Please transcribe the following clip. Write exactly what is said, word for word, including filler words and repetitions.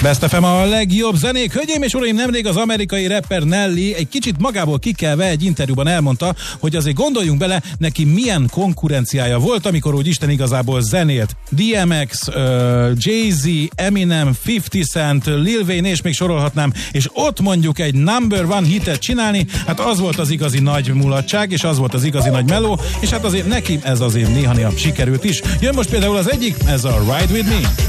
Best ef em a legjobb zenék. Hölgyeim és uraim, nemrég az amerikai rapper Nelly egy kicsit magából kikelve egy interjúban elmondta, hogy azért gondoljunk bele, neki milyen konkurenciája volt, amikor úgy Isten igazából zenélt. dé em iksz, uh, Jay-Z, Eminem, fifty Cent, Lil Wayne és még sorolhatnám, és ott mondjuk egy number one hitet csinálni, hát az volt az igazi nagy mulatság, és az volt az igazi nagy meló, és hát azért neki ez azért néha-néha sikerült is. Jön most például az egyik, ez a Ride With Me.